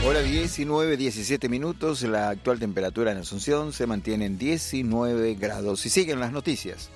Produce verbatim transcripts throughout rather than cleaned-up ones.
Hora diecinueve, diecisiete minutos, la actual temperatura en Asunción se mantiene en diecinueve grados. Y siguen las noticias.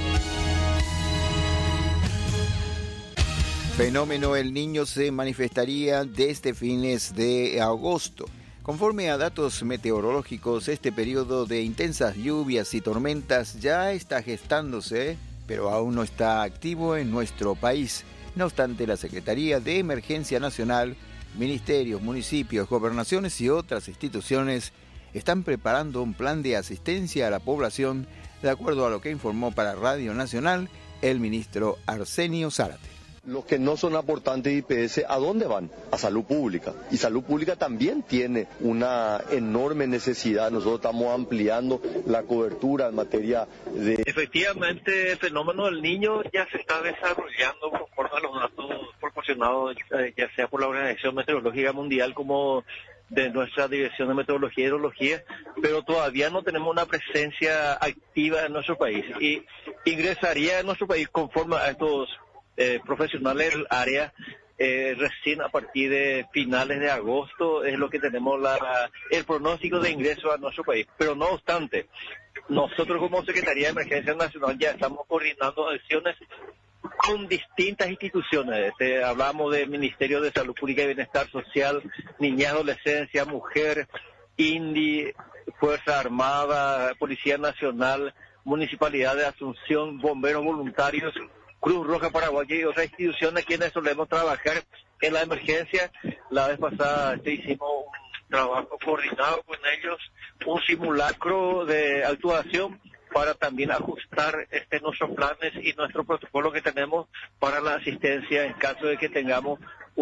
Fenómeno El Niño se manifestaría desde fines de agosto. Conforme a datos meteorológicos, este periodo de intensas lluvias y tormentas ya está gestándose, pero aún no está activo en nuestro país. No obstante, la Secretaría de Emergencia Nacional, ministerios, municipios, gobernaciones y otras instituciones están preparando un plan de asistencia a la población, de acuerdo a lo que informó para Radio Nacional el ministro Arsenio Zárate. Los que no son aportantes de I P S, ¿a dónde van? A salud pública. Y salud pública también tiene una enorme necesidad. Nosotros estamos ampliando la cobertura en materia de... Efectivamente, el fenómeno del niño ya se está desarrollando conforme a los datos proporcionados, ya sea por la Organización Meteorológica Mundial como de nuestra Dirección de Meteorología y Hidrología, pero todavía no tenemos una presencia activa en nuestro país. Y ingresaría en nuestro país conforme a estos Eh, profesionales del área eh, recién a partir de finales de agosto es lo que tenemos la, el pronóstico de ingreso a nuestro país. Pero no obstante, nosotros como Secretaría de Emergencia Nacional ya estamos coordinando acciones con distintas instituciones. Este, hablamos del Ministerio de Salud Pública y Bienestar Social, Niñez, Adolescencia, Mujer, I N D I, Fuerza Armada, Policía Nacional, Municipalidad de Asunción, Bomberos Voluntarios, Cruz Roja Paraguaya y otras instituciones quienes solemos trabajar en la emergencia. La vez pasada este, hicimos un trabajo coordinado con ellos, un simulacro de actuación para también ajustar este nuestros planes y nuestro protocolo que tenemos para la asistencia en caso de que tengamos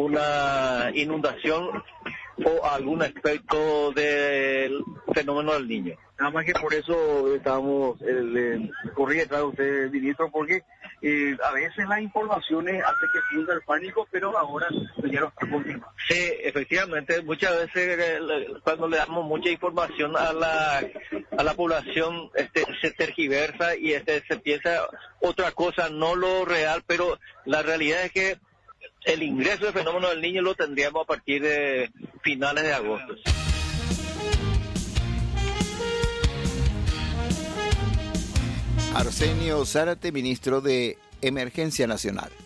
una inundación o algún aspecto del fenómeno del niño. Nada más que por eso estábamos eh, corrí detrás de usted, ministro, porque eh, a veces las informaciones hacen que funda el pánico, pero ahora ya lo está confirmando. Sí, efectivamente, muchas veces eh, cuando le damos mucha información a la a la población este se tergiversa y este se piensa otra cosa, no lo real, pero la realidad es que el ingreso del fenómeno del niño lo tendríamos a partir de finales de agosto. Arsenio Zárate, ministro de Emergencia Nacional.